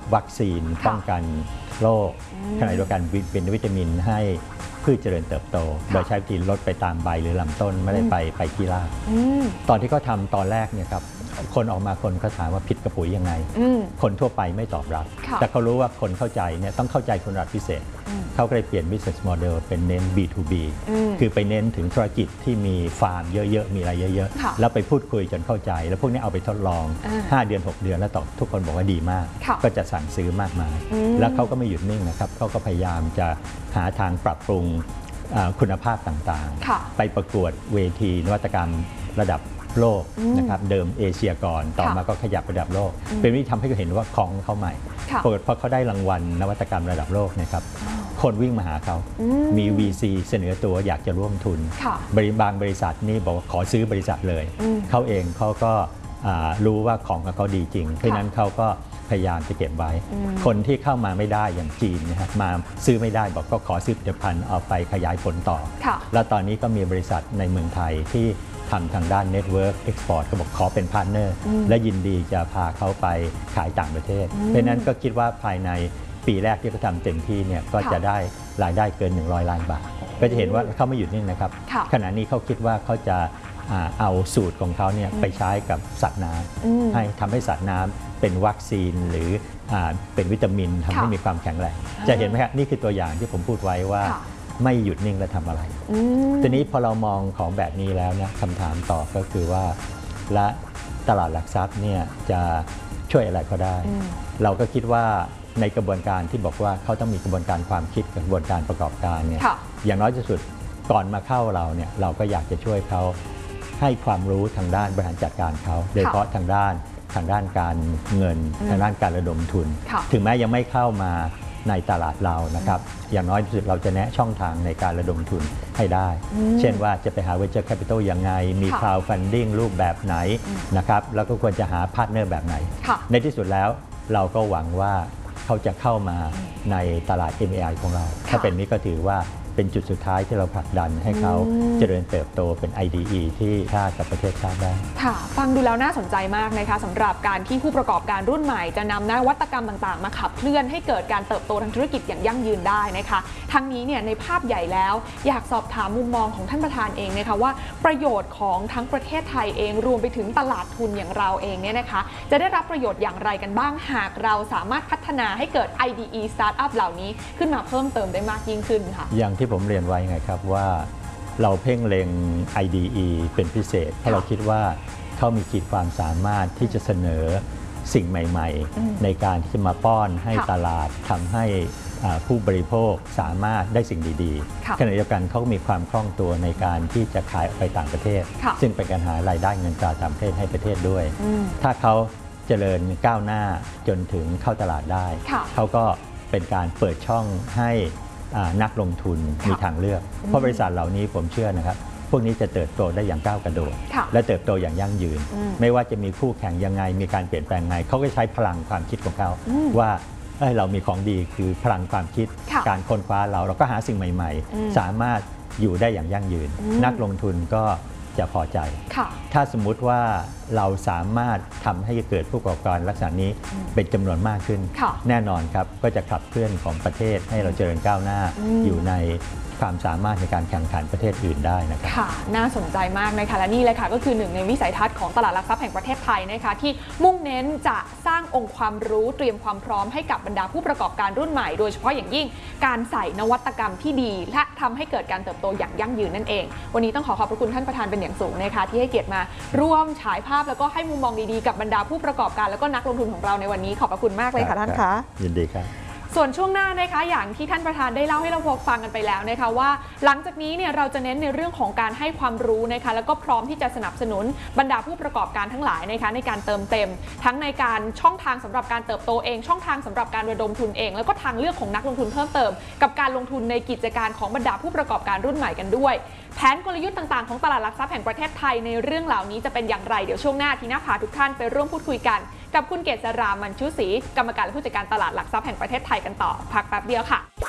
วัคซีนป้องกันโรคขณะเดียวกันเป็นวิตามินให้พืชเจริญเติบโตโดยใช้วิธีลดไปตามใบหรือลำต้นไม่ได้ไปที่รากตอนที่เขาทำตอนแรกเนี่ยครับคนออกมาคนก็ถามว่าผิดกับปุ๋ยยังไงคนทั่วไปไม่ตอบรับแต่เขารู้ว่าคนเข้าใจเนี่ยต้องเข้าใจคนระดับพิเศษเขาก็เลยเปลี่ยน business model เป็นเน้น B2B คือไปเน้นถึงธุรกิจที่มีฟาร์มเยอะๆมีอะไรเยอะๆแล้วไปพูดคุยจนเข้าใจแล้วพวกนี้เอาไปทดลอง5 เดือน 6 เดือนแล้วทุกคนบอกว่าดีมากก็จะสั่งซื้อมากมายแล้วเขาก็ไม่หยุดนิ่งนะครับเขาก็พยายามจะหาทางปรับปรุงคุณภาพต่างๆไปประกวดเวทีนวัตกรรมระดับโลกนะครับเดิมเอเชียก่อนต่อมาก็ขยับระดับโลกเป็นวิธีทำให้เขาเห็นว่าของเขาใหม่เพราะเขาได้รางวัลนวัตกรรมระดับโลกนะครับคนวิ่งมาหาเขามี VC เสนอตัวอยากจะร่วมทุนบางบริษัทนี่บอกว่าขอซื้อบริษัทเลยเขาเองเขาก็รู้ว่าของเขาดีจริงเพราะนั้นเขาก็พยายามจะเก็บไว้คนที่เข้ามาไม่ได้อย่างจีนนะครับมาซื้อไม่ได้บอกก็ขอซื้อผลิตภัณฑ์เอาไปขยายผลต่อแล้วตอนนี้ก็มีบริษัทในเมืองไทยที่ทำทางด้าน Network Export เขาบอกขอเป็นพาร์ทเนอร์และยินดีจะพาเขาไปขายต่างประเทศเพราะนั้นก็คิดว่าภายในปีแรกที่เขาทำเต็มที่เนี่ยก็จะได้รายได้เกิน100 ล้านบาทก็จะเห็นว่าเขาไม่หยุดนิ่งนะครับขณะนี้เขาคิดว่าเขาจะเอาสูตรของเขาเนี่ยไปใช้กับสัตว์น้ำให้ทำให้สัตว์น้ำเป็นวัคซีนหรือเป็นวิตามินทำให้มีความแข็งแรงจะเห็นไหมครับนี่คือตัวอย่างที่ผมพูดไว้ว่าไม่หยุดนิ่งและทำอะไรทีนี้พอเรามองของแบบนี้แล้วเนี่ยคำถามต่อก็คือว่าและตลาดหลักทรัพย์เนี่ยจะช่วยอะไรเขาได้เราก็คิดว่าในกระบวนการที่บอกว่าเขาต้องมีกระบวนการความคิดกระบวนการประกอบการเนี่ยอย่างน้อยที่สุดก่อนมาเข้าเราเนี่ยเราก็อยากจะช่วยเขาให้ความรู้ทางด้านบริหารจัดการเขาโดยเฉพาะทางด้านการเงินทางด้านการระดมทุนถึงแม้ยังไม่เข้ามาในตลาดเรานะครับอย่างน้อยที่สุดเราจะแนะช่องทางในการระดมทุนให้ได้เช่นว่าจะไปหา venture capital ยังไงมี crowdfunding รูปแบบไหนนะครับแล้วก็ควรจะหาพาร์ทเนอร์แบบไหนในที่สุดแล้วเราก็หวังว่าเขาจะเข้ามาในตลาด MAI ของเราถ้าเป็นนี้ก็ถือว่าเป็นจุดสุดท้ายที่เราผลักดันให้เขาเจริญเติบโตเป็น IDE ที่ชาติกับประเทศชาติได้ค่ะฟังดูแล้วน่าสนใจมากนะคะสำหรับการที่ผู้ประกอบการรุ่นใหม่จะนำนวัตกรรมต่างๆมาขับเคลื่อนให้เกิดการเติบโตทางธุรกิจอย่างยั่งยืนได้นะคะทั้งนี้เนี่ยในภาพใหญ่แล้วอยากสอบถามมุมมองของท่านประธานเองนะคะว่าประโยชน์ของทั้งประเทศไทยเองรวมไปถึงตลาดทุนอย่างเราเองเนี่ยนะคะจะได้รับประโยชน์อย่างไรกันบ้างหากเราสามารถพัฒนาให้เกิด IDE Startup เหล่านี้ขึ้นมาเพิ่มเติมได้มากยิ่งขึ้นค่ะอย่างที่ผมเรียนไว้ไงครับว่าเราเพ่งเล็ง IDE เป็นพิเศษเพราะเราคิดว่าเขามีขีดความสามารถที่จะเสนอสิ่งใหม่ๆในการที่จะมาป้อนให้ตลาดทำให้ผู้บริโภคสามารถได้สิ่งดีๆขณะเดียวกันเขามีความคล่องตัวในการที่จะขายออกไปต่างประเทศซึ่งเป็นการหารายได้เงินตราต่างประเทศให้ประเทศด้วยถ้าเขาเจริญก้าวหน้าจนถึงเข้าตลาดได้เขาก็เป็นการเปิดช่องให้นักลงทุนมีทางเลือกเพราะบริษัทเหล่านี้ผมเชื่อนะครับพวกนี้จะเติบโตได้อย่างก้าวกระโดดและเติบโตอย่างยั่งยืนไม่ว่าจะมีคู่แข่งยังไงมีการเปลี่ยนแปลงไงเขาก็ใช้พลังความคิดของเขาว่าเรามีของดีคือพลังความคิดการค้นคว้าเราก็หาสิ่งใหม่ๆสามารถอยู่ได้อย่างยั่งยืนนักลงทุนก็จะพอใจถ้าสมมุติว่าเราสามารถทำให้เกิดผู้ประกอบการลักษณะนี้เป็นจำนวนมากขึ้นแน่นอนครับก็จะขับเคลื่อนของประเทศให้เราเจริญก้าวหน้าอยู่ในความสามารถในการแข่งขันประเทศอื่นได้นะครับค่ะน่าสนใจมากนะคะและนี่เลยค่ะก็คือหนึ่งในวิสัยทัศน์ของตลาดหลักทรัพย์แห่งประเทศไทยนะคะที่มุ่งเน้นจะสร้างองค์ความรู้เตรียมความพร้อมให้กับบรรดาผู้ประกอบการรุ่นใหม่โดยเฉพาะอย่างยิ่งการใส่นวัตกรรมที่ดีและทำให้เกิดการเติบโตอย่างยั่งยืนนั่นเองวันนี้ต้องขอบพระคุณท่านประธานเป็นอย่างสูงนะคะที่ให้เกียรติมาร่วมฉายภาพแล้วก็ให้มุมมองดีๆกับบรรดาผู้ประกอบการแล้วก็นักลงทุนของเราในวันนี้ขอบพระคุณมากเลยค่ะท่านคะยินดีครับส่วนช่วงหน้านะคะอย่างที่ท่านประธานได้เล่าให้เราฟังกันไปแล้วนะคะว่าหลังจากนี้เนี่ยเราจะเน้นในเรื่องของการให้ความรู้นะคะแล้วก็พร้อมที่จะสนับสนุนบรรดาผู้ประกอบการทั้งหลายนะคะในการเติมเต็มทั้งในการช่องทางสำหรับการเติบโตเองช่องทางสำหรับการระดมทุนเองแล้วก็ทางเลือกของนักลงทุนเพิ่มเติมกับการลงทุนในกิจการของบรรดาผู้ประกอบการรุ่นใหม่กันด้วยแผนกลยุทธ์ต่างๆของตลาดหลักทรัพย์แห่งประเทศไทยในเรื่องเหล่านี้จะเป็นอย่างไรเดี๋ยวช่วงหน้าทีน่าพาทุกท่านไปร่วมพูดคุยกันกับคุณเกษรา มันชุศรีกรรมการและผู้จัดการตลาดหลักทรัพย์แห่งประเทศไทยกันต่อพักแป๊บเดียวค่ะ